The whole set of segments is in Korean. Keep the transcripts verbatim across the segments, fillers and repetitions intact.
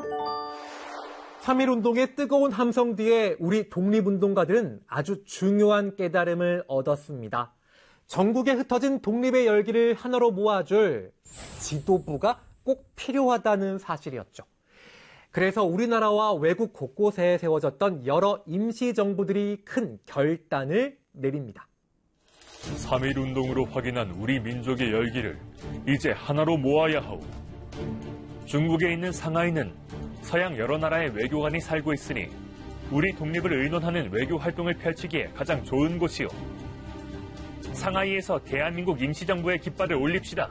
삼일 운동의 뜨거운 함성 뒤에 우리 독립운동가들은 아주 중요한 깨달음을 얻었습니다. 전국에 흩어진 독립의 열기를 하나로 모아줄 지도부가 꼭 필요하다는 사실이었죠. 그래서 우리나라와 외국 곳곳에 세워졌던 여러 임시정부들이 큰 결단을 내립니다. 삼일 운동으로 확인한 우리 민족의 열기를 이제 하나로 모아야 하오. 중국에 있는 상하이는 서양 여러 나라의 외교관이 살고 있으니 우리 독립을 의논하는 외교 활동을 펼치기에 가장 좋은 곳이오. 상하이에서 대한민국 임시정부의 깃발을 올립시다.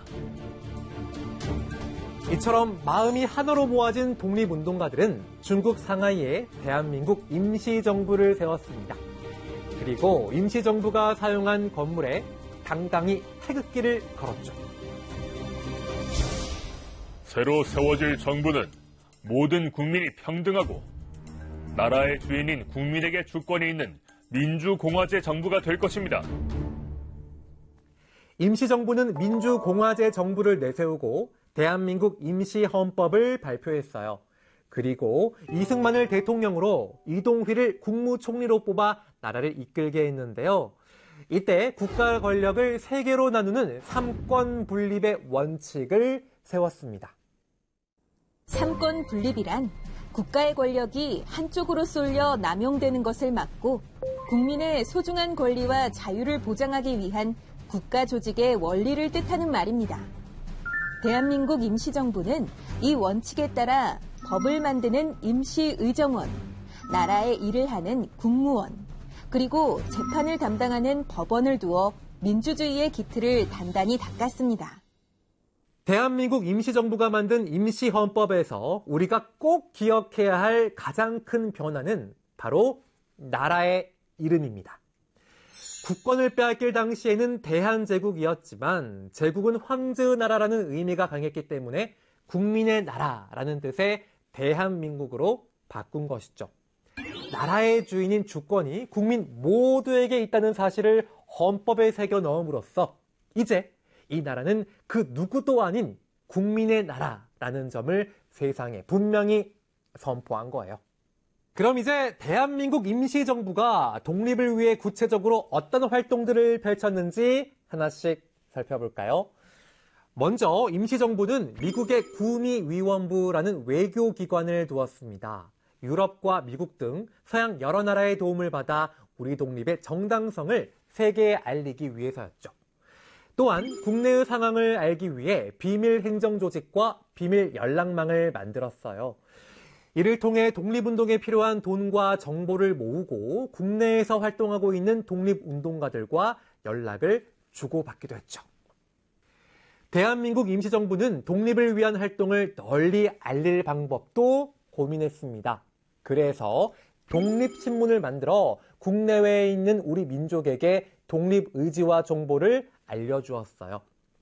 이처럼 마음이 하나로 모아진 독립운동가들은 중국 상하이에 대한민국 임시정부를 세웠습니다. 그리고 임시정부가 사용한 건물에 당당히 태극기를 걸었죠. 새로 세워질 정부는 모든 국민이 평등하고 나라의 주인인 국민에게 주권이 있는 민주공화제 정부가 될 것입니다. 임시정부는 민주공화제 정부를 내세우고 대한민국 임시헌법을 발표했어요. 그리고 이승만을 대통령으로 이동휘를 국무총리로 뽑아 나라를 이끌게 했는데요. 이때 국가 권력을 세 개로 나누는 삼권 분립의 원칙을 세웠습니다. 삼권 분립이란 국가의 권력이 한쪽으로 쏠려 남용되는 것을 막고 국민의 소중한 권리와 자유를 보장하기 위한 국가 조직의 원리를 뜻하는 말입니다. 대한민국 임시정부는 이 원칙에 따라 법을 만드는 임시의정원, 나라의 일을 하는 국무원, 그리고 재판을 담당하는 법원을 두어 민주주의의 기틀을 단단히 닦았습니다. 대한민국 임시정부가 만든 임시헌법에서 우리가 꼭 기억해야 할 가장 큰 변화는 바로 나라의 이름입니다. 국권을 빼앗길 당시에는 대한제국이었지만 제국은 황제의 나라라는 의미가 강했기 때문에 국민의 나라라는 뜻의 대한민국으로 바꾼 것이죠. 나라의 주인인 주권이 국민 모두에게 있다는 사실을 헌법에 새겨 넣음으로써 이제 이 나라는 그 누구도 아닌 국민의 나라라는 점을 세상에 분명히 선포한 거예요. 그럼 이제 대한민국 임시정부가 독립을 위해 구체적으로 어떤 활동들을 펼쳤는지 하나씩 살펴볼까요? 먼저 임시정부는 미국의 구미위원부라는 외교기관을 두었습니다. 유럽과 미국 등 서양 여러 나라의 도움을 받아 우리 독립의 정당성을 세계에 알리기 위해서였죠. 또한 국내의 상황을 알기 위해 비밀 행정조직과 비밀 연락망을 만들었어요. 이를 통해 독립운동에 필요한 돈과 정보를 모으고 국내에서 활동하고 있는 독립운동가들과 연락을 주고받기도 했죠. 대한민국 임시정부는 독립을 위한 활동을 널리 알릴 방법도 고민했습니다. 그래서 독립신문을 만들어 국내외에 있는 우리 민족에게 독립 의지와 정보를 알려주었어요.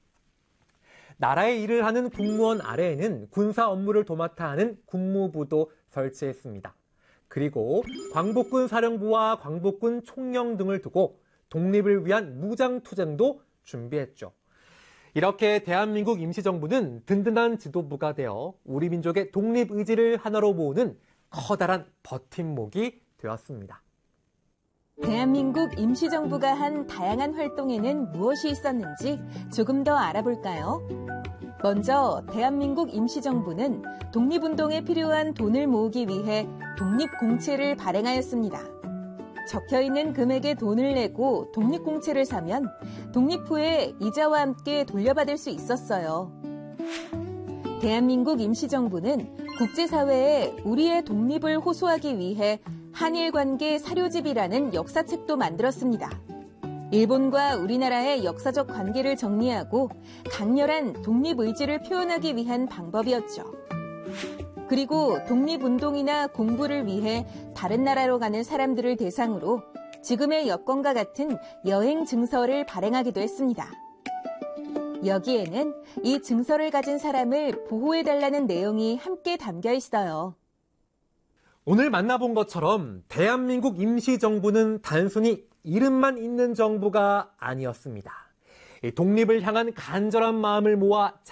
나라의 일을 하는 국무원 아래에는 군사 업무를 도맡아 하는 국무부도 설치했습니다. 그리고 광복군 사령부와 광복군 총령 등을 두고 독립을 위한 무장투쟁도 준비했죠. 이렇게 대한민국 임시정부는 든든한 지도부가 되어 우리 민족의 독립의지를 하나로 모으는 커다란 버팀목이 되었습니다. 대한민국 임시정부가 한 다양한 활동에는 무엇이 있었는지 조금 더 알아볼까요? 먼저 대한민국 임시정부는 독립운동에 필요한 돈을 모으기 위해 독립공채를 발행하였습니다. 적혀있는 금액의 돈을 내고 독립공채를 사면 독립 후에 이자와 함께 돌려받을 수 있었어요. 대한민국 임시정부는 국제사회에 우리의 독립을 호소하기 위해 한일관계 사료집이라는 역사책도 만들었습니다. 일본과 우리나라의 역사적 관계를 정리하고 강렬한 독립의지를 표현하기 위한 방법이었죠. 그리고 독립운동이나 공부를 위해 다른 나라로 가는 사람들을 대상으로 지금의 여권과 같은 여행 증서를 발행하기도 했습니다. 여기에는 이 증서를 가진 사람을 보호해달라는 내용이 함께 담겨 있어요. 오늘 만나본 것처럼 대한민국 임시정부는 단순히 이름만 있는 정부가 아니었습니다. 독립을 향한 간절한 마음을 모아